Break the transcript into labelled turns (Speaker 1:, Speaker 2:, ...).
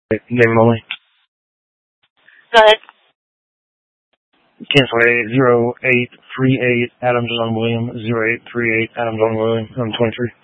Speaker 1: Name only.
Speaker 2: Go ahead.
Speaker 1: Cancel 0838 Adams on William, 0838 Adams on William. I'm 23.